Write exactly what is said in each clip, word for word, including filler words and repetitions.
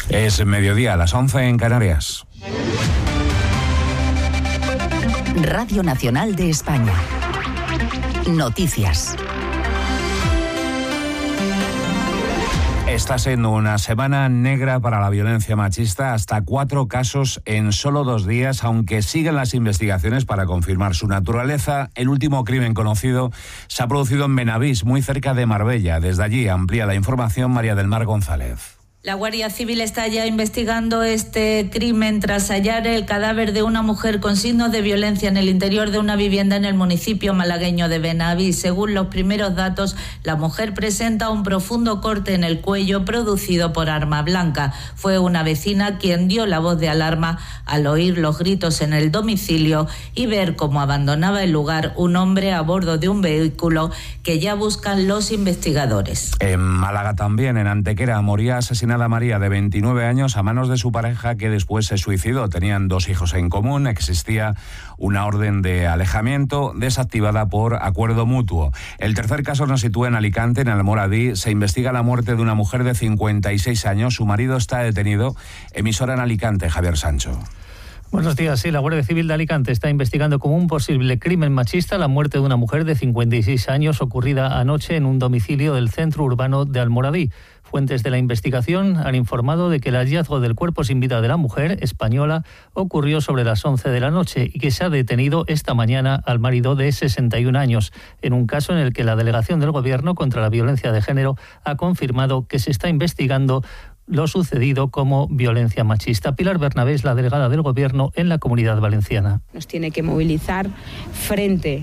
Es mediodía, a las once en Canarias. Radio Nacional de España. Noticias. Está siendo una semana negra para la violencia machista, hasta cuatro casos en solo dos días, aunque siguen las investigaciones para confirmar su naturaleza. El último crimen conocido se ha producido en Benavís, muy cerca de Marbella. Desde allí amplía la información María del Mar González. La Guardia Civil está ya investigando este crimen tras hallar el cadáver de una mujer con signos de violencia en el interior de una vivienda en el municipio malagueño de Benavís. Según los primeros datos, la mujer presenta un profundo corte en el cuello producido por arma blanca. Fue una vecina quien dio la voz de alarma al oír los gritos en el domicilio y ver cómo abandonaba el lugar un hombre a bordo de un vehículo que ya buscan los investigadores. En Málaga también, en Antequera, moría asesinada María, de veintinueve años, a manos de su pareja, que después se suicidó. Tenían dos hijos en común, existía una orden de alejamiento desactivada por acuerdo mutuo. El tercer caso nos sitúa en Alicante, en Almoradí. Se investiga la muerte de una mujer de cincuenta y seis años. Su marido está detenido. Emisora en Alicante, Javier Sancho. Buenos días. Sí, la Guardia Civil de Alicante está investigando como un posible crimen machista la muerte de una mujer de cincuenta y seis años ocurrida anoche en un domicilio del centro urbano de Almoradí. Fuentes de la investigación han informado de que el hallazgo del cuerpo sin vida de la mujer española ocurrió sobre las once de la noche y que se ha detenido esta mañana al marido de sesenta y un años, en un caso en el que la Delegación del Gobierno contra la Violencia de Género ha confirmado que se está investigando lo sucedido como violencia machista. Pilar Bernabé es la delegada del Gobierno en la Comunidad Valenciana. Nos tiene que movilizar frente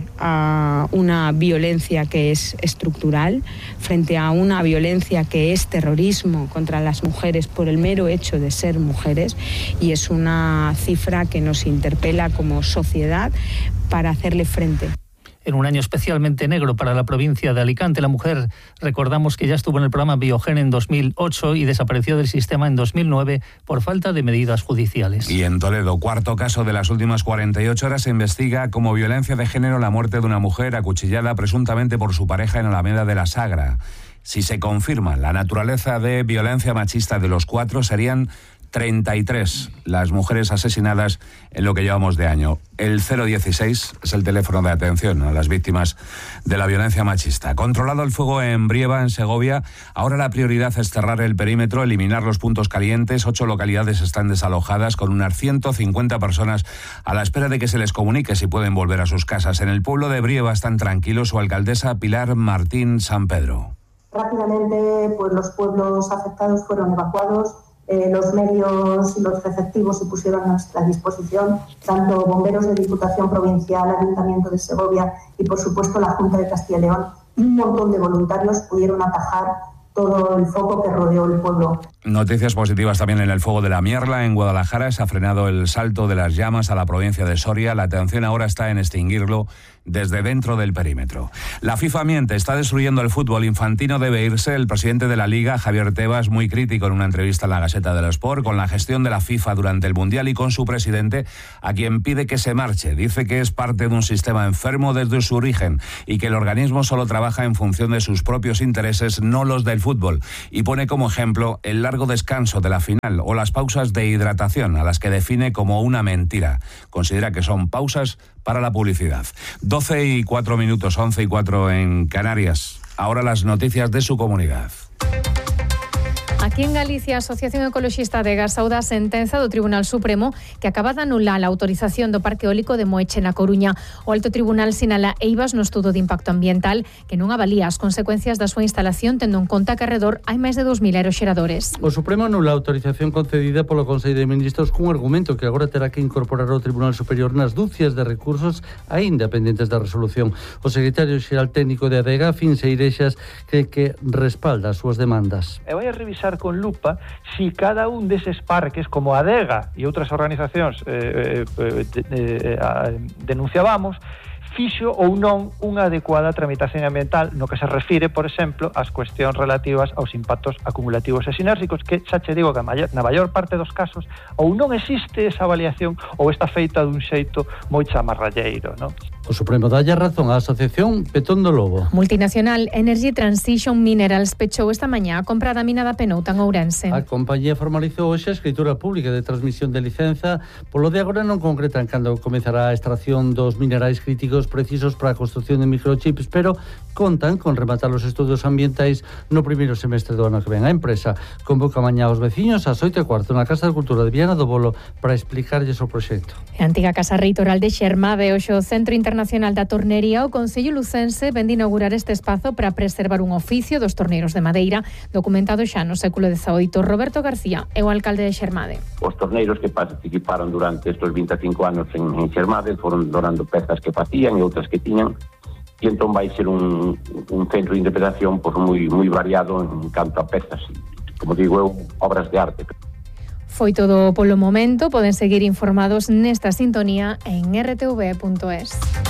a una violencia que es estructural, frente a una violencia que es terrorismo contra las mujeres por el mero hecho de ser mujeres, y es una cifra que nos interpela como sociedad para hacerle frente. En un año especialmente negro para la provincia de Alicante, la mujer, recordamos que ya estuvo en el programa Biogen en dos mil ocho y desapareció del sistema en dos mil nueve por falta de medidas judiciales. Y en Toledo, cuarto caso de las últimas cuarenta y ocho horas, se investiga como violencia de género la muerte de una mujer acuchillada presuntamente por su pareja en Alameda de la Sagra. Si se confirma la naturaleza de violencia machista de los cuatro, serían treinta y tres las mujeres asesinadas en lo que llevamos de año. El cero dieciséis es el teléfono de atención a las víctimas de la violencia machista. Controlado el fuego en Brieva, en Segovia, ahora la prioridad es cerrar el perímetro, eliminar los puntos calientes. Ocho localidades están desalojadas, con unas ciento cincuenta personas a la espera de que se les comunique si pueden volver a sus casas. En el pueblo de Brieva están tranquilos. Su alcaldesa, Pilar Martín San Pedro. Rápidamente, pues los pueblos afectados fueron evacuados. Eh, los medios y los efectivos se pusieron a nuestra disposición, tanto bomberos de Diputación Provincial, Ayuntamiento de Segovia y, por supuesto, la Junta de Castilla y León. Y un montón de voluntarios pudieron atajar todo el foco que rodeó el pueblo. Noticias positivas también en el fuego de la Mierla, en Guadalajara. Se ha frenado el salto de las llamas a la provincia de Soria. La atención ahora está en extinguirlo desde dentro del perímetro. La FIFA miente, está destruyendo el fútbol. Infantino debe irse. El presidente de la Liga, Javier Tebas, muy crítico en una entrevista en la Gaceta del Sport con la gestión de la FIFA durante el Mundial y con su presidente, a quien pide que se marche. Dice que es parte de un sistema enfermo desde su origen y que el organismo solo trabaja en función de sus propios intereses, no los del fútbol. Y pone como ejemplo el largo descanso de la final o las pausas de hidratación, a las que define como una mentira. Considera que son pausas para la publicidad. doce y cuatro minutos, once y cuatro en Canarias. Ahora las noticias de su comunidad. Aquí en Galicia, a Asociación Ecoloxista de Gas sauda a sentenza do Tribunal Supremo que acaba de anular a autorización do Parque Eólico de Moeche na Coruña. O Alto Tribunal sinala eivas no estudo de impacto ambiental que non avalía as consecuencias da súa instalación, tendo en conta que arredor hai máis de dos mil aeroxeradores. O Supremo anula a autorización concedida polo Consello de Ministros cun argumento que agora terá que incorporar o Tribunal Superior nas dúcias de recursos aínda pendentes da resolución. O secretario xeral técnico de ADEGA, Fin Seirexas, cree que respalda as súas demandas. E vai a revisar con lupa si cada un deses parques, como a ADEGA e outras organizacións eh, eh, eh, eh, denunciábamos, fixo ou non unha adecuada tramitación ambiental no que se refire, por exemplo, ás cuestións relativas aos impactos acumulativos e sinérxicos, que xa che digo que na maior parte dos casos ou non existe esa avaliación ou está feita dun xeito moi chamarralleiro, non? O Supremo dalle razón á asociación Petón do Lobo. Multinacional Energy Transition Minerals pechou esta mañá a compra da mina da Penouta en Ourense. A compañía formalizou hoxe a escritura pública de transmisión de licenza. Polo de agora non concretan cando comezará a extracción dos minerais críticos precisos para a construción de microchips, pero contan con rematar os estudos ambientais no primeiro semestre do ano que ven. A empresa convoca mañá aos veciños ás oito e cuarto na Casa de Cultura de Viana do Bolo para explicarlles o proxecto. A antiga Casa Reitoral de Xermade, hoxe o Centro Internacional da Tornería, o Concello Lucense ven de inaugurar este espazo para preservar un oficio dos torneiros de madeira documentado xa no século dezaoito. Roberto García é o alcalde de Xermade. Os torneiros que participaron durante estes vinte e cinco anos en, en Xermade foron donando pezas que facían e outras que tiñan, e entón vai ser un, un centro de interpretación pues, moi, moi variado en canto a pezas, como digo eu, obras de arte. Foi todo polo momento, poden seguir informados nesta sintonía en r t v punto es.